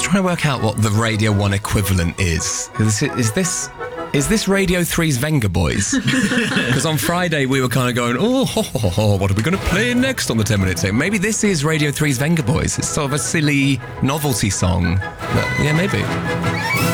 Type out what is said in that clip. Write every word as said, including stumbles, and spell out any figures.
trying to work out what the Radio one equivalent is. Is, it, is this... Is this Radio three's Venga Boys? Because on Friday we were kind of going, oh, ho, ho, ho, what are we going to play next on the ten minute tape? Maybe this is Radio three's Venga Boys. It's sort of a silly novelty song. But, yeah, maybe.